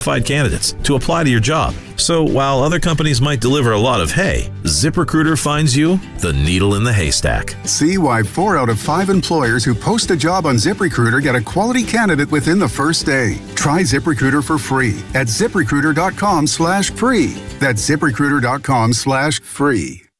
candidates to apply to your job. So while other companies might deliver a lot of hay, ZipRecruiter finds you the needle in the haystack. See why 4 out of 5 employers who post a job on ZipRecruiter get a quality candidate within the first day. Try ZipRecruiter for free at ZipRecruiter.com/free. That's ZipRecruiter.com/free.